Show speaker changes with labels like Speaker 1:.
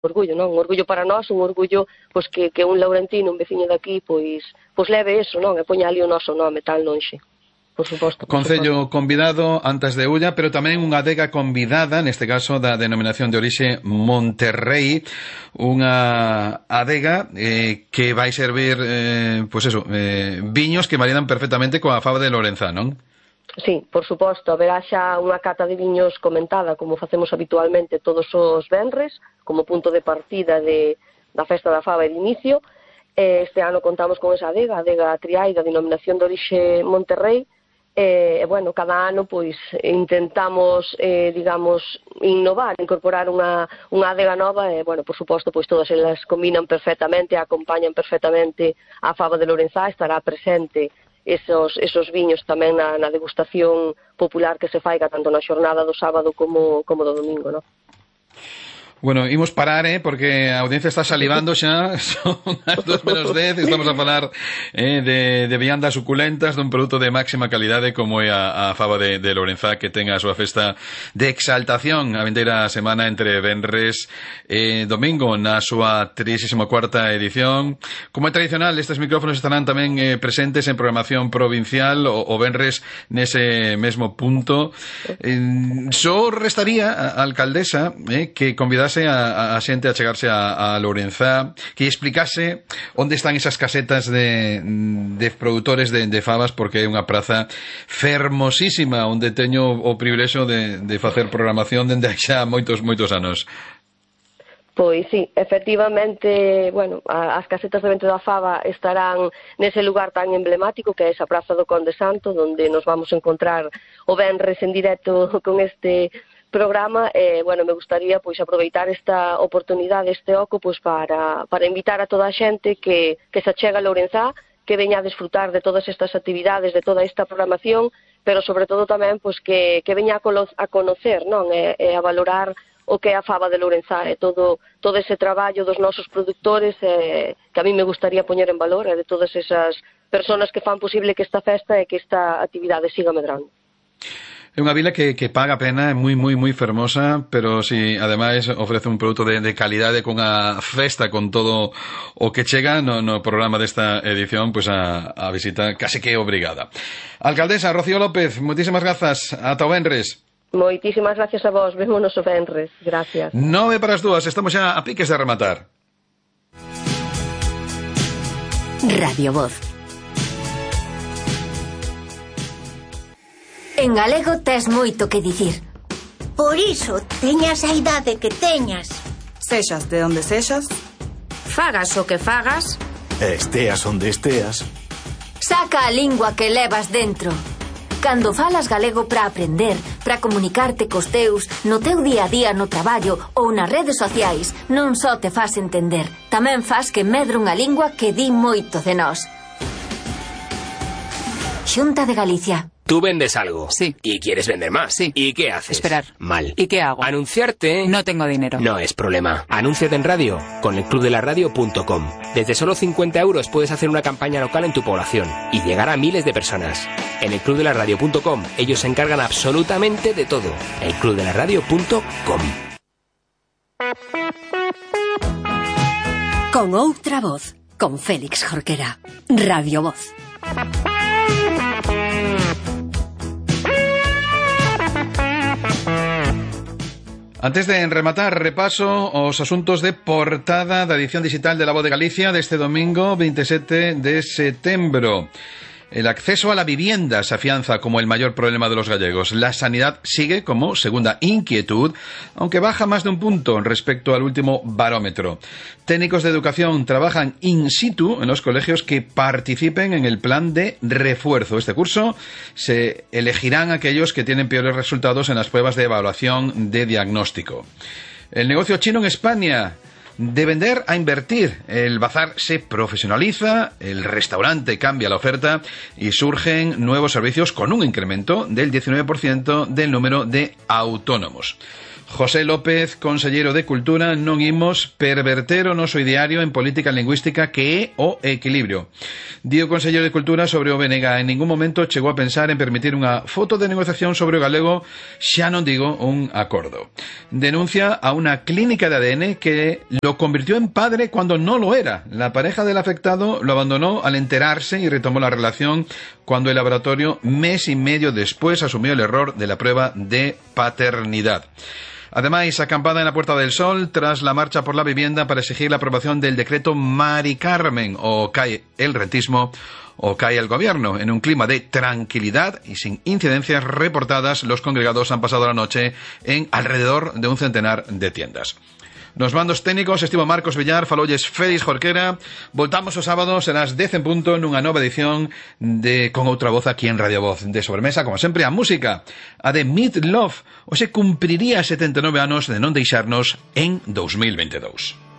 Speaker 1: orgullo, non? Un orgullo para nós, un orgullo pois que un laurentino, un veciño daqui, pois leve eso, non? E poña ali o noso nome tan lonxe. Por suposto.
Speaker 2: Concello convidado, Antas de Ulla, pero tamén unha adega convidada, neste caso da denominación de orixe Monterrey, unha adega que vai servir, viños que maridan perfectamente coa fava de Lorenzá, non?
Speaker 1: Sí, por suposto, haberá xa unha cata de viños comentada, como facemos habitualmente todos os venres, como punto de partida da festa da fava e de inicio. Este ano contamos con esa adega Triai da denominación de orixe Monterrey. Cada ano pois intentamos, innovar, incorporar unha adega nova e, por suposto, pois todas elas combinan perfectamente, acompañan perfectamente a fava de Lorenzá, estará presente esos viños tamén na degustación popular que se faiga tanto na xornada do sábado como do domingo, non?
Speaker 2: Bueno, imos parar, porque a audiencia está salivando xa, son as 2:10, estamos a falar de viandas suculentas, dun produto de máxima calidade como é a fava de Lorenzá, que ten a súa festa de exaltación a vindeira semana entre venres e domingo na súa 34ª edición. Como é tradicional, estes micrófonos estarán tamén presentes en programación provincial o venres nese mesmo punto. Só restaría a alcaldesa que convidase a xente a chegarse a Lorenzá, que explicase onde están esas casetas de produtores de favas, porque é unha praza fermosísima onde teño o privilexio de facer programación dende xa moitos anos.
Speaker 1: Pois sí, efectivamente, as casetas de vento da fava estarán nese lugar tan emblemático que é esa Praza do Conde Santo, onde nos vamos a encontrar o venres en directo con este programa. Me gustaría pois aproveitar esta oportunidade, este oco, pois para invitar a toda a xente que se achega a Lorenzá, que veña a desfrutar de todas estas actividades, de toda esta programación, pero sobre todo tamén pois que veña a conocer, non? E a valorar o que é a fava de Lorenzá e todo ese traballo dos nosos produtores que a mí me gustaría poñer en valor, e de todas esas persoas que fan posible que esta festa e que esta actividade siga medrando.
Speaker 2: É unha vila que paga a pena, é moi fermosa, pero si ademais ofrece un produto de calidade con a festa, con todo o que chega no programa desta edición, pois a visita case que obrigada. Alcaldesa Rocío López, moitísimas grazas, ata o venres.
Speaker 1: Moitísimas gracias a vos, vémonos o venres, gracias.
Speaker 2: 9:02, estamos xa a piques de rematar.
Speaker 3: Radio Voz. En galego tes moito que dicir.
Speaker 4: Por iso, teñas a idade que teñas.
Speaker 5: Sexas de onde sexas,
Speaker 3: Fagas o que fagas,
Speaker 6: esteas onde esteas.
Speaker 3: saca a lingua que levas dentro. Cando falas galego para aprender, para comunicarte cos teus, no teu día a día no traballo ou nas redes sociais, non só te fas entender, tamén fas que medre unha lingua que di moito de nós. Xunta de Galicia.
Speaker 7: Tú vendes algo.
Speaker 5: Sí.
Speaker 7: Y quieres vender más.
Speaker 5: Sí.
Speaker 7: ¿Y qué haces?
Speaker 5: Esperar.
Speaker 7: Mal.
Speaker 5: ¿Y qué hago?
Speaker 7: Anunciarte.
Speaker 5: No tengo dinero.
Speaker 7: No es problema. Anúnciate en radio con elclubdelaradio.com. Desde solo 50 euros puedes hacer una campaña local en tu población y llegar a miles de personas. En elclubdelaradio.com ellos se encargan absolutamente de todo. elclubdelaradio.com.
Speaker 3: Con outra voz, con Félix Jorquera. Radio Voz.
Speaker 2: Antes de rematar, repaso os asuntos de portada da edición digital de La Voz de Galicia deste domingo 27 de setembro. El acceso a la vivienda se afianza como el mayor problema de los gallegos. La sanidad sigue como segunda inquietud, aunque baja más de un punto respecto al último barómetro. Técnicos de educación trabajan in situ en los colegios que participen en el plan de refuerzo. Este curso se elegirán aquellos que tienen peores resultados en las pruebas de evaluación de diagnóstico. El negocio chino en España. De vender a invertir, el bazar se profesionaliza, el restaurante cambia la oferta y surgen nuevos servicios con un incremento del 19% del número de autónomos. José López, conselleiro de Cultura, non imos perverter o noso ideario en política lingüística que é o equilibrio. Di o conselleiro de Cultura sobre o BNG, en ningún momento chegou a pensar en permitir unha foto de negociación sobre o galego, xa non digo un acordo. Denuncia a unha clínica de ADN que lo convirtió en padre cuando no lo era. La pareja del afectado lo abandonó al enterarse y retomó la relación cuando el laboratorio, mes y medio después, asumió el error de la prueba de paternidad. Además, acampada en la Puerta del Sol tras la marcha por la vivienda para exigir la aprobación del decreto Mari Carmen, o cae el rentismo o cae el gobierno. En un clima de tranquilidad y sin incidencias reportadas, los congregados han pasado la noche en alrededor de un centenar de tiendas. Nos mandos técnicos estivo Marcos Villar, falolles Félix Jorquera. Voltamos o sábado, serás 10 en punto nunha nova edición de Con Outra Voz aquí en Radio Voz. De sobremesa, como sempre, a música, a de Meat Love. Hoxe cumpriría 79 anos de non deixarnos en 2022.